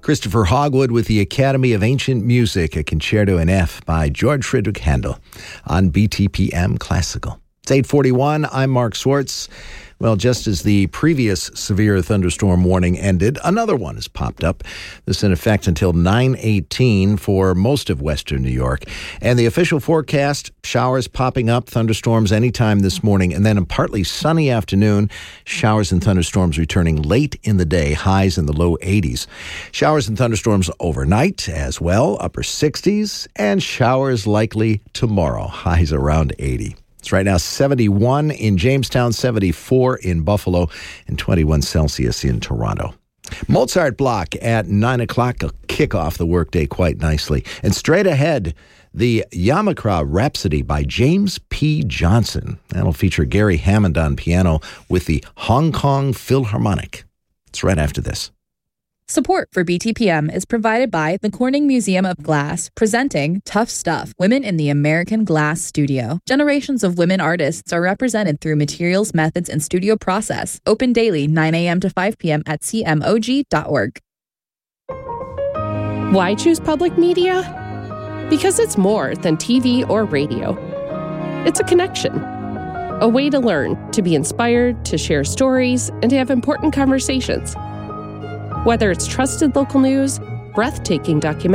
Christopher Hogwood with the Academy of Ancient Music, a concerto in F by George Friedrich Handel on BTPM Classical. It's 8:41. I'm Mark Swartz. Well, just as the previous severe thunderstorm warning ended, another one has popped up. This in effect until 9:18 for most of western New York. And the official forecast, showers popping up, thunderstorms anytime this morning, and then a partly sunny afternoon. Showers and thunderstorms returning late in the day, highs in the low 80s. Showers and thunderstorms overnight as well, upper 60s, and showers likely tomorrow, highs around 80. It's right now 71 in Jamestown, 74 in Buffalo, and 21 Celsius in Toronto. Mozart block at 9 o'clock will kick off the workday quite nicely. And straight ahead, the Yamakra Rhapsody by James P. Johnson. That'll feature Gary Hammond on piano with the Hong Kong Philharmonic. It's right after this. Support for BTPM is provided by the Corning Museum of Glass, presenting Tough Stuff, Women in the American Glass Studio. Generations of women artists are represented through materials, methods, and studio process. Open daily, 9 a.m. to 5 p.m. at cmog.org. Why choose public media? Because it's more than TV or radio. It's a connection. A way to learn, to be inspired, to share stories, and to have important conversations. Whether it's trusted local news, breathtaking documentaries,